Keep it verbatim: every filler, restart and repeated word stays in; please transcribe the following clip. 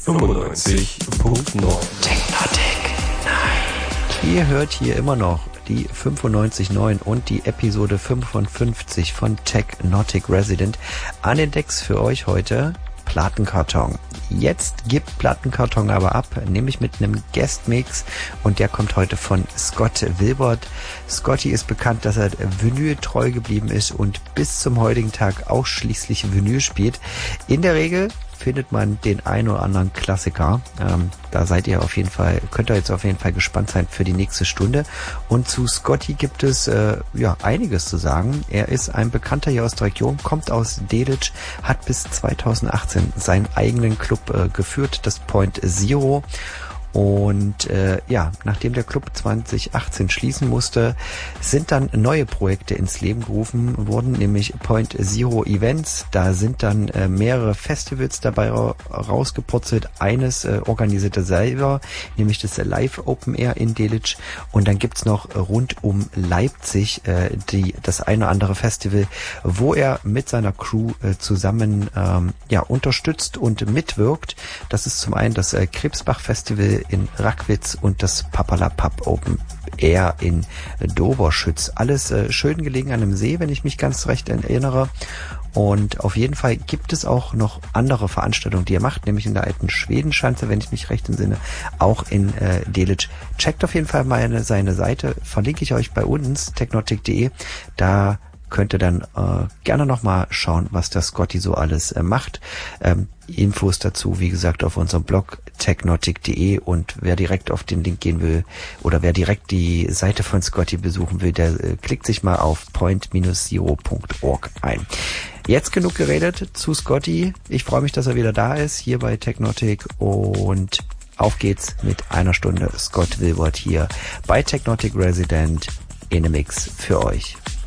fünfundneunzig Komma neun Technotic neun. Ihr hört hier immer noch die fünfundneunzig Komma neun und die Episode fünfundfünfzig von Technotic Resident. An den Decks für euch heute Plattenkarton. Jetzt gibt Plattenkarton aber ab, nämlich mit einem Guest-Mix, und der kommt heute von Scott Wilbert. Scotty ist bekannt, dass er Vinyl treu geblieben ist und bis zum heutigen Tag ausschließlich Vinyl spielt. In der Regel findet man den ein oder anderen Klassiker. Ähm, da seid ihr auf jeden Fall, könnt ihr jetzt auf jeden Fall gespannt sein für die nächste Stunde. Und zu Scotty gibt es äh, ja einiges zu sagen. Er ist ein Bekannter hier aus der Region, kommt aus Delitzsch, hat bis zweitausendachtzehn seinen eigenen Club äh, geführt, das Point Zero. Und äh, ja, nachdem der Club zwanzig achtzehn schließen musste, sind dann neue Projekte ins Leben gerufen worden, nämlich Point Zero Events. Da sind dann äh, mehrere Festivals dabei ra- rausgepurzelt. Eines äh, organisiert er selber, nämlich das Live Open Air in Delitzsch. Und dann gibt's noch rund um Leipzig äh, die das eine oder andere Festival, wo er mit seiner Crew äh, zusammen ähm, ja unterstützt und mitwirkt. Das ist zum einen das äh, Krebsbach Festival in Rackwitz und das Papalapap Open Air in Doberschütz. Alles äh, schön gelegen an einem See, wenn ich mich ganz recht erinnere. Und auf jeden Fall gibt es auch noch andere Veranstaltungen, die er macht, nämlich in der alten Schwedenschanze, wenn ich mich recht entsinne, auch in äh, Delitzsch. Checkt auf jeden Fall mal eine, seine Seite, verlinke ich euch bei uns, technotic punkt de. Da könnt ihr dann äh, gerne nochmal schauen, was der Scotty so alles äh, macht. Ähm, Infos dazu, wie gesagt, auf unserem Blog technotic punkt de, und wer direkt auf den Link gehen will oder wer direkt die Seite von Scotty besuchen will, der äh, klickt sich mal auf point zero punkt org ein. Jetzt genug geredet zu Scotty. Ich freue mich, dass er wieder da ist, hier bei Technotic, und auf geht's mit einer Stunde Scott Wilbert hier bei Technotic Resident in a Mix für euch.